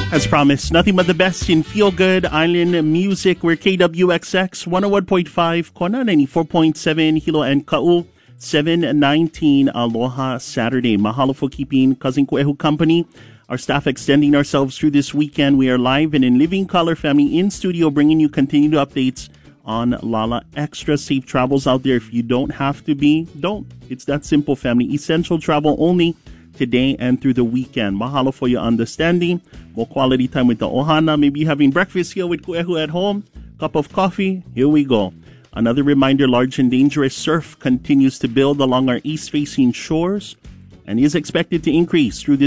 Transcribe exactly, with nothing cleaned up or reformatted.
As promised, nothing but the best in feel-good island music. We're K W X X one oh one point five, Kona ninety-four point seven, Hilo and Ka'u, seven nineteen Aloha Saturday. Mahalo for keeping Cousin Kuehu company. Our staff extending ourselves through this weekend. We are live and in living color, family in studio, bringing you continued updates on Lala Extra. Safe travels out there. If you don't have to be, don't. It's that simple, family. Essential travel only today and through the weekend. Mahalo for your understanding. More quality time with the ohana. Maybe you're having breakfast here with Kuehu at home. Cup of coffee. Here we go. Another reminder, large and dangerous surf continues to build along our east-facing shores and is expected to increase through this